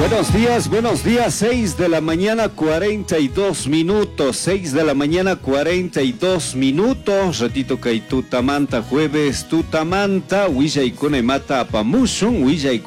Buenos días, 6 de la mañana 42 minutos, 6 de la mañana 42 minutos, ratito kay tutamanta, jueves tutamanta, Willa y Conemata apamushun,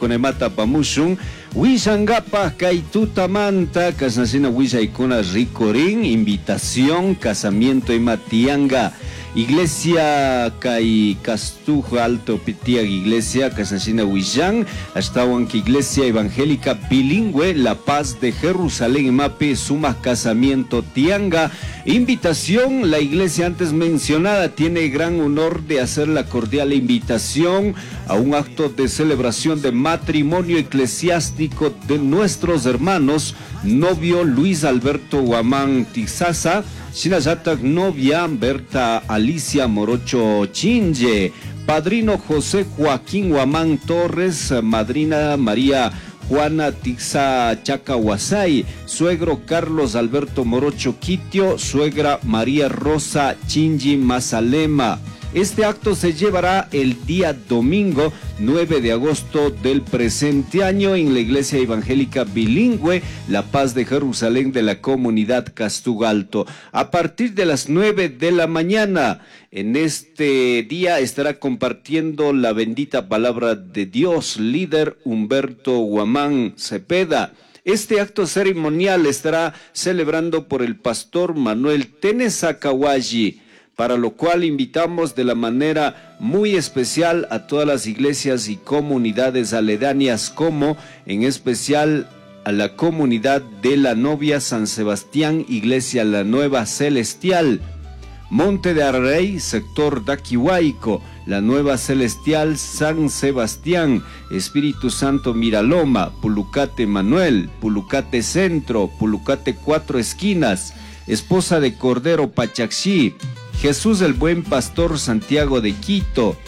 Wishangapa kay tutamanta, Casnacina Willa y Cona Ricorín, invitación, casamiento y matianga. Iglesia kay Castujo Alto Pitiag Iglesia Casacina Huillán, hasta que Iglesia Evangélica Bilingüe La Paz de Jerusalén Mape Sumas Casamiento Tianga. Invitación, la iglesia antes mencionada tiene gran honor de hacer la cordial invitación a un acto de celebración de matrimonio eclesiástico de nuestros hermanos novio Luis Alberto Guamán Tizasa, Shinayatak novia Berta Alicia Morocho Chinje, padrino José Joaquín Guamán Torres, madrina María Juana Tixa Chacahuasay, suegro Carlos Alberto Morocho Quitio, suegra María Rosa Chinji Mazalema. Este acto se llevará el día domingo 9 de agosto del presente año en la Iglesia Evangélica Bilingüe La Paz de Jerusalén de la comunidad Castugalto. A partir de las 9 de la mañana, en este día estará compartiendo la bendita palabra de Dios, líder Humberto Guamán Cepeda. Este acto ceremonial estará celebrando por el pastor Manuel Tenesacahuayi, para lo cual invitamos de la manera muy especial a todas las iglesias y comunidades aledañas, como en especial a la comunidad de la Novia San Sebastián, Iglesia La Nueva Celestial, Monte de Arrey, sector Daquihuaico, La Nueva Celestial San Sebastián, Espíritu Santo Miraloma, Pulucate Manuel, Pulucate Centro, Pulucate Cuatro Esquinas, Esposa de Cordero Pachaxí, Jesús el Buen Pastor Santiago de Quito,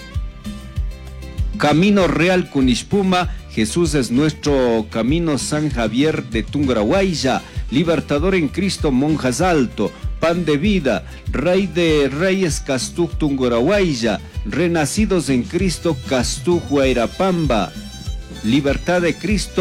Camino Real Cunishpuma, Jesús es nuestro camino San Javier de Tungarahuaya, Libertador en Cristo Monjas Alto, Pan de Vida, Rey de Reyes Castuj Tungarahuaya, Renacidos en Cristo Castuj Huayrapamba, Libertad de Cristo